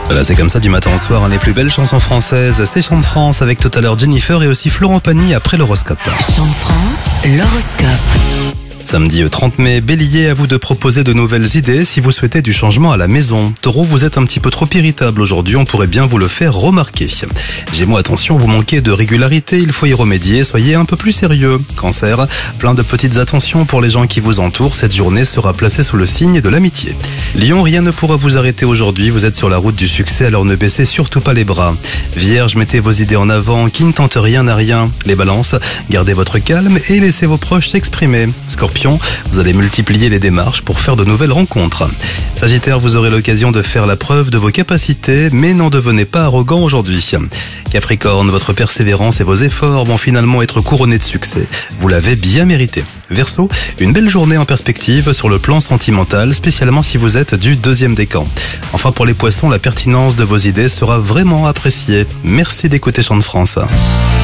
Voilà, c'est comme ça du matin au soir, les plus belles chansons françaises. C'est Chant de France avec tout à l'heure Jennifer et aussi Florent Pagny après l'horoscope. Chant de France, l'horoscope. Samedi 30 mai, Bélier, à vous de proposer de nouvelles idées si vous souhaitez du changement à la maison. Taureau, vous êtes un petit peu trop irritable aujourd'hui, on pourrait bien vous le faire remarquer. Gémeaux, attention, vous manquez de régularité, il faut y remédier, soyez un peu plus sérieux. Cancer, plein de petites attentions pour les gens qui vous entourent, cette journée sera placée sous le signe de l'amitié. Lion, rien ne pourra vous arrêter aujourd'hui, vous êtes sur la route du succès, alors ne baissez surtout pas les bras. Vierge, mettez vos idées en avant, qui ne tente rien n'a rien. Les balances, gardez votre calme et laissez vos proches s'exprimer. Scorpion, vous allez multiplier les démarches pour faire de nouvelles rencontres. Sagittaire, vous aurez l'occasion de faire la preuve de vos capacités, mais n'en devenez pas arrogant aujourd'hui. Capricorne, votre persévérance et vos efforts vont finalement être couronnés de succès. Vous l'avez bien mérité. Verseau, une belle journée en perspective sur le plan sentimental, spécialement si vous êtes du deuxième décan. Enfin, pour les poissons, la pertinence de vos idées sera vraiment appréciée. Merci d'écouter Chant de France.